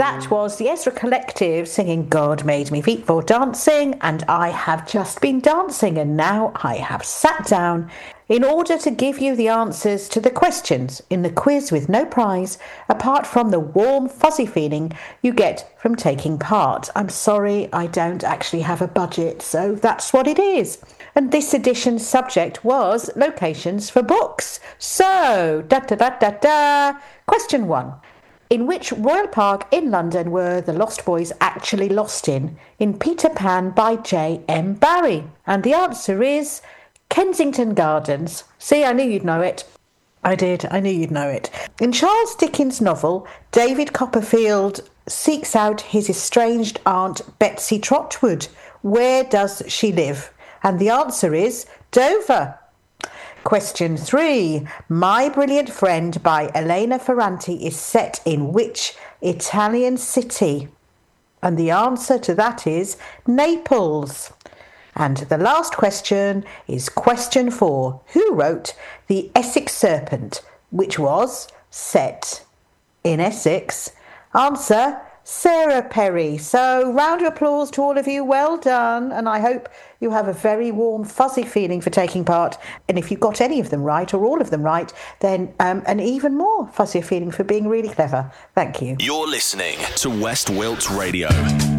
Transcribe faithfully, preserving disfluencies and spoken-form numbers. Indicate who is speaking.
Speaker 1: That was the Ezra Collective singing God Made Me Feet for Dancing, and I have just been dancing and now I have sat down in order to give you the answers to the questions in the quiz with no prize apart from the warm fuzzy feeling you get from taking part. I'm sorry, I don't actually have a budget, so that's what it is. And this edition's subject was locations for books. So, da da da da da. Question one. In which royal park in London were the Lost Boys actually lost in, in Peter Pan by J M Barrie? And the answer is Kensington Gardens. See, I knew you'd know it. I did, I knew you'd know it. In Charles Dickens' novel, David Copperfield seeks out his estranged aunt Betsy Trotwood. Where does she live? And the answer is Dover. Question three. My Brilliant Friend by Elena Ferrante is set in which Italian city? And the answer to that is Naples. And the last question is question four. Who wrote The Essex Serpent, which was set in Essex? Answer, Sarah Perry. So round of applause to all of you. Well done. And I hope you have a very warm, fuzzy feeling for taking part. And if you got any of them right or all of them right, then um, an even more fuzzier feeling for being really clever. Thank you.
Speaker 2: You're listening to West Wilts Radio.